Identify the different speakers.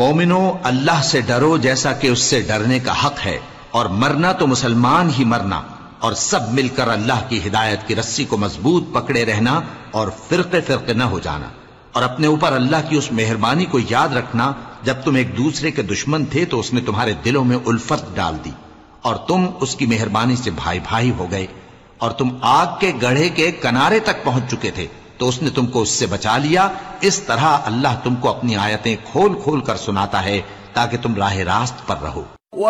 Speaker 1: मोमिनो, अल्लाह से डरो जैसा कि उससे डरने का हक है, और मरना तो मुसलमान ही मरना, और सब मिलकर अल्लाह की हिदायत की रस्सी को मजबूत पकड़े रहना और फिरके फिरके न हो जाना। और अपने ऊपर अल्लाह की उस मेहरबानी को याद रखना, जब तुम एक दूसरे के दुश्मन थे तो उसने तुम्हारे दिलों में उल्फत डाल दी और तुम उसकी मेहरबानी से भाई भाई हो गए। और तुम आग के गढ़े के किनारे तक पहुंच चुके थे तो उसने तुमको उससे बचा लिया। इस तरह अल्लाह तुमको अपनी आयतें खोल खोल कर सुनाता है ताकि तुम राह रास्त पर रहो।